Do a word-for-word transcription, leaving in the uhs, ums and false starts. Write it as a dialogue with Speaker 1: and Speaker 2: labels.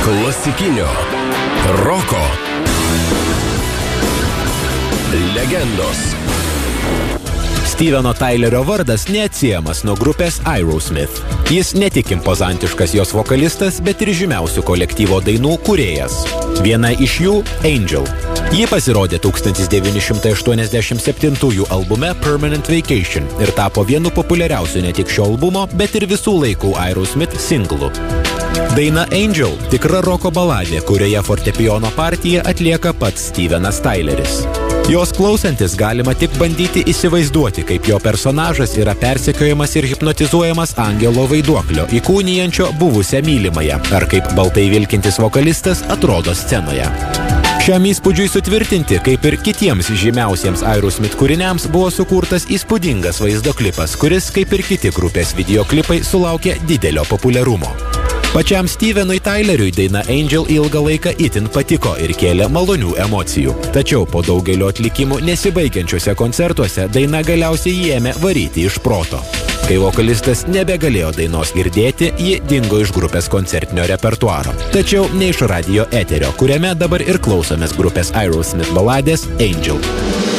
Speaker 1: klasikinio roko legendos.
Speaker 2: Steveno Tylerio vardas neatsiejamas nuo grupės Aerosmith. Jis ne tik impozantiškas jos vokalistas, bet ir žymiausių kolektyvo dainų kūrėjas. Viena iš jų – Angel. Ji pasirodė tūkstantis devyni šimtai aštuoniasdešimt septintųjų albume Permanent Vacation ir tapo vienu populiariausiu ne tik šio albumo, bet ir visų laikų Aerosmith singlu. Daina Angel – tikra roko baladė, kurioje fortepijono partiją atlieka pats Stevenas Tyleris. Jos klausantis galima tik bandyti įsivaizduoti, kaip jo personažas yra persekiojamas ir hipnotizuojamas angelo vaiduoklio, įkūnijančio buvusią mylimąją, ar kaip baltai vilkintis vokalistas atrodo scenoje. Šiam įspūdžiui sutvirtinti, kaip ir kitiems žymiausiems Aerosmith kūriniams, buvo sukurtas įspūdingas vaizdo klipas, kuris, kaip ir kiti grupės videoklipai, sulaukė didelio populiarumo. Pačiam Stevenui Tyleriui daina Angel ilgą laiką itin patiko ir kėlė malonių emocijų. Tačiau po daugelio atlikimų nesibaigiančiuose koncertuose daina galiausiai jį ėmė varyti iš proto. Kai vokalistas nebegalėjo dainos girdėti, ji dingo iš grupės koncertinio repertuaro. Tačiau ne iš radijo eterio, kuriame dabar ir klausomės grupės Aerosmith baladės Angel.